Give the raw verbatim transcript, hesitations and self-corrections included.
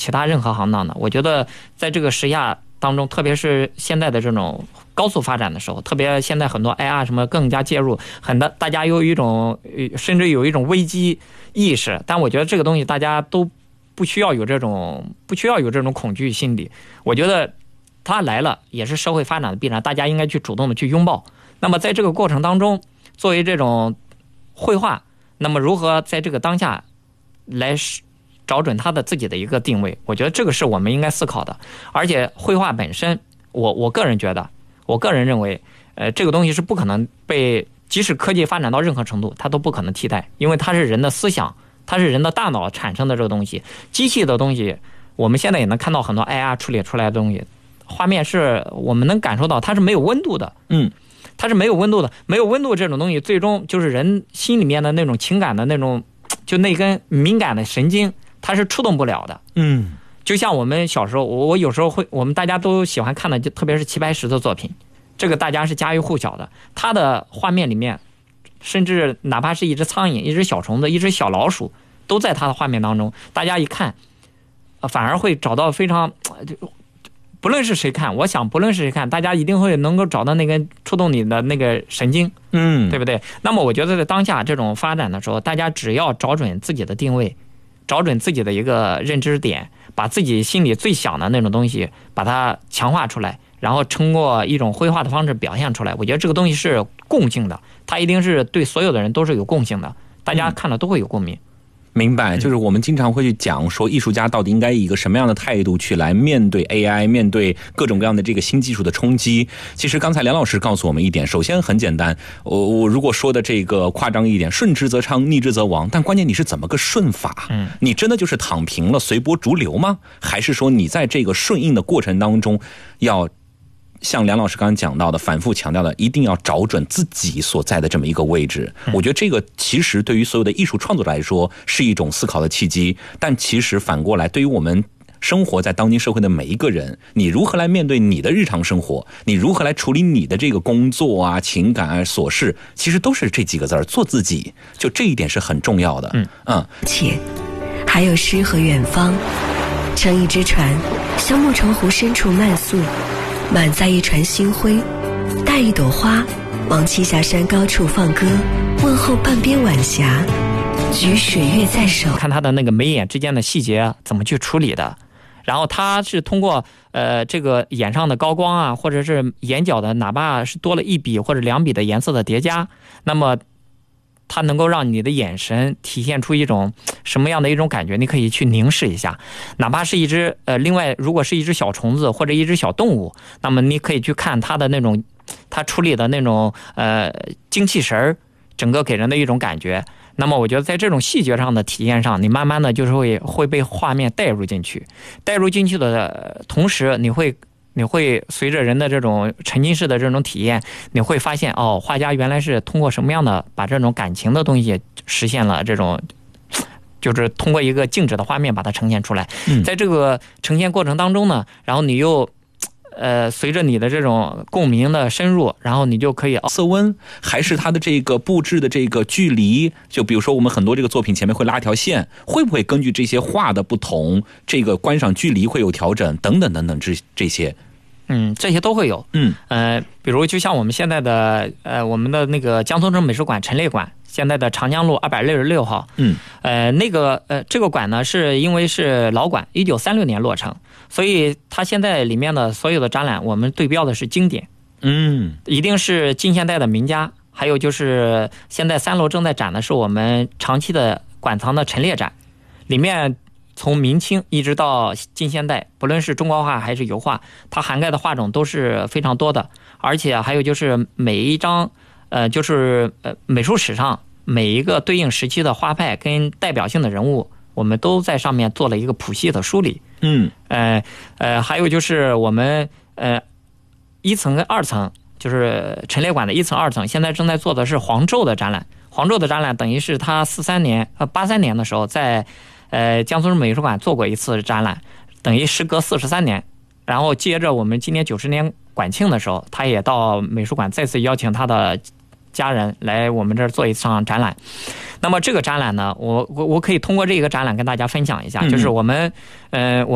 其他任何行当的。我觉得在这个时下当中，特别是现在的这种高速发展的时候，特别现在很多 A R 什么更加介入，很多大家有一种甚至有一种危机意识，但我觉得这个东西大家都不需要有这种不需要有这种恐惧心理。我觉得它来了也是社会发展的必然，大家应该去主动的去拥抱。那么在这个过程当中，作为这种绘画，那么如何在这个当下来找准它的自己的一个定位，我觉得这个是我们应该思考的。而且绘画本身，我我个人觉得，我个人认为，呃，这个东西是不可能被，即使科技发展到任何程度，它都不可能替代，因为它是人的思想，它是人的大脑产生的这个东西。机器的东西，我们现在也能看到很多 A R 处理出来的东西，画面是我们能感受到它是没有温度的，嗯，它是没有温度的，没有温度这种东西，最终就是人心里面的那种情感的那种，就那根敏感的神经。它是触动不了的，嗯，就像我们小时候，我我有时候会，我们大家都喜欢看的，就特别是齐白石的作品，这个大家是家喻户晓的。他的画面里面，甚至哪怕是一只苍蝇、一只小虫子、一只小老鼠，都在他的画面当中。大家一看，反而会找到非常，不论是谁看，我想不论是谁看，大家一定会能够找到那个触动你的那个神经，嗯，对不对？那么我觉得在当下这种发展的时候，大家只要找准自己的定位。找准自己的一个认知点，把自己心里最想的那种东西把它强化出来，然后通过一种绘画的方式表现出来。我觉得这个东西是共性的，它一定是对所有的人都是有共性的，大家看了都会有共鸣。 明白，就是我们经常会去讲说，艺术家到底应该以一个什么样的态度去来面对 A I， 面对各种各样的这个新技术的冲击。其实刚才梁老师告诉我们一点，首先很简单，我我如果说的这个夸张一点，顺之则昌，逆之则亡，但关键你是怎么个顺法？嗯，你真的就是躺平了，随波逐流吗？还是说你在这个顺应的过程当中要？像梁老师刚刚讲到的，反复强调的，一定要找准自己所在的这么一个位置。我觉得这个其实对于所有的艺术创作者来说是一种思考的契机，但其实反过来，对于我们生活在当今社会的每一个人，你如何来面对你的日常生活，你如何来处理你的这个工作啊、情感啊、琐事，其实都是这几个字儿，做自己。就这一点是很重要的。嗯嗯， 且还有诗和远方，乘一只船，向牧城湖深处漫溯。满载一船星辉，带一朵花，往栖霞山高处放歌，问候半边晚霞，举水月在手。 看他的那个眉眼之间的细节怎么去处理的，然后他是通过呃这个眼上的高光啊，或者是眼角的哪怕是多了一笔或者两笔的颜色的叠加，那么它能够让你的眼神体现出一种什么样的一种感觉，你可以去凝视一下。哪怕是一只呃，另外如果是一只小虫子或者一只小动物，那么你可以去看它的那种，它处理的那种呃精气神儿，整个给人的一种感觉。那么我觉得在这种细节上的体验上，你慢慢的就是会会被画面带入进去，带入进去的同时，你会。你会随着人的这种沉浸式的这种体验，你会发现哦，画家原来是通过什么样的把这种感情的东西实现了这种，就是通过一个静止的画面把它呈现出来。在这个呈现过程当中呢，然后你又呃，随着你的这种共鸣的深入，然后你就可以色温，还是它的这个布置的这个距离，就比如说我们很多这个作品前面会拉条线，会不会根据这些画的不同，这个观赏距离会有调整，等等等等这这些。 嗯，这些都会有。嗯，呃，比如就像我们现在的呃，我们的那个江松城美术馆陈列馆，现在的长江路二百六十六号。嗯，呃，那个呃，这个馆呢，是因为是老馆，一九三六年落成，所以它现在里面的所有的展览，我们对标的是经典。嗯，一定是近现代的名家。还有就是现在三楼正在展的是我们长期的馆藏的陈列展，里面。从明清一直到近现代，不论是中国画还是油画，它涵盖的画种都是非常多的，而且还有就是每一张，呃，就是呃美术史上每一个对应时期的画派跟代表性的人物，我们都在上面做了一个谱系的梳理。嗯，呃呃，还有就是我们呃一层跟二层，就是陈列馆的一层、二层，现在正在做的是黄昼的展览。黄昼的展览等于是他四三年呃八三年的时候在。呃，江苏省美术馆做过一次展览，等于时隔四十三年，然后接着我们今年九十年馆庆的时候，他也到美术馆再次邀请他的家人来我们这儿做一场展览。那么这个展览呢，我我我可以通过这个展览跟大家分享一下，就是我们呃我。